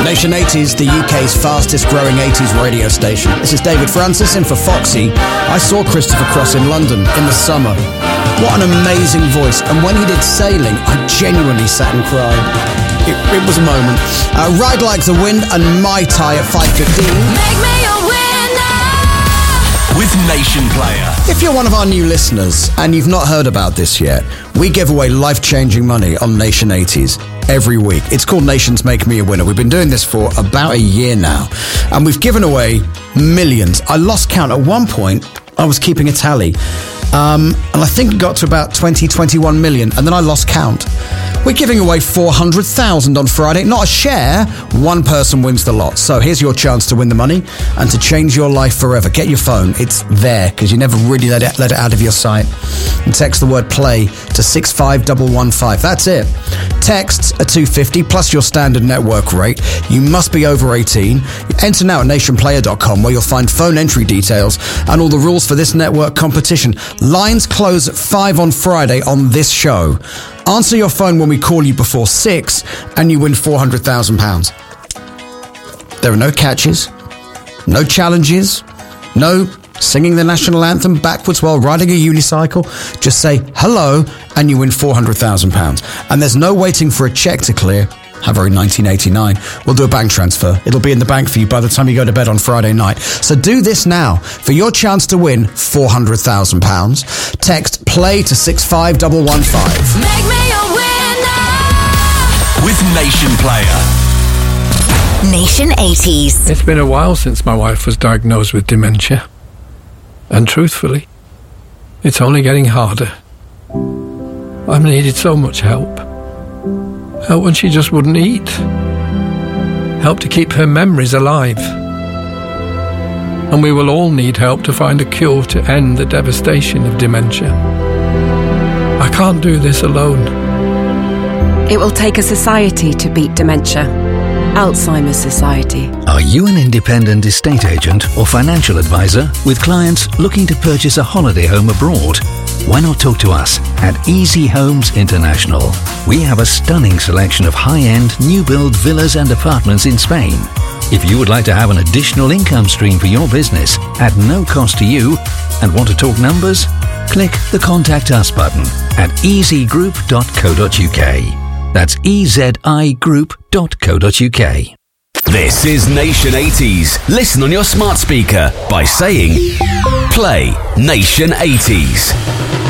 Nation 80s, the UK's fastest growing 80s radio station. This is David Francis in for Foxy. I saw Christopher Cross in London in the summer. What an amazing voice. And when he did Sailing, I genuinely sat and cried. It was a moment. Ride Like the Wind and My Tai at 5:15. Make me a winner with Nation Player. If you're one of our new listeners and you've not heard about this yet, we give away life-changing money on Nation 80s every week. It's called Nation's Make Me a Winner. We've been doing this for about a year now, and we've given away millions. I lost count. At one point, I was keeping a tally, and I think it got to about 21 million, and then I lost count. We're giving away 400,000 on Friday. Not a share. One person wins the lot. So here's your chance to win the money and to change your life forever. Get your phone. It's there because you never really let it out of your sight. And text the word play to 65115. That's it. Texts are $2.50 plus your standard network rate. You must be over 18. Enter now at nationplayer.com where you'll find phone entry details and all the rules for this network competition. Lines close at 5 on Friday on this show. Answer your phone when we call you before 6 and you win £400,000. There are no catches, no challenges, no singing the national anthem backwards while riding a unicycle. Just say hello and you win £400,000. And there's no waiting for a cheque to clear. How very 1989. We'll do a bank transfer. It'll be in the bank for you by the time you go to bed on Friday night. So do this now for your chance to win £400,000. Text play to 65115. Make me a winner with Nation Player. Nation 80s. It's been a while since my wife was diagnosed with dementia. And truthfully, it's only getting harder. I've needed so much help. Help when she just wouldn't eat. Help to keep her memories alive. And we will all need help to find a cure to end the devastation of dementia. I can't do this alone. It will take a society to beat dementia. Alzheimer's Society. Are you an independent estate agent or financial advisor with clients looking to purchase a holiday home abroad? Why not talk to us at Easy Homes International? We have a stunning selection of high-end, new-build villas and apartments in Spain. If you would like to have an additional income stream for your business at no cost to you and want to talk numbers, click the Contact Us button at easygroup.co.uk. That's ezigroup.co.uk. This is Nation 80s. Listen on your smart speaker by saying play Nation 80s.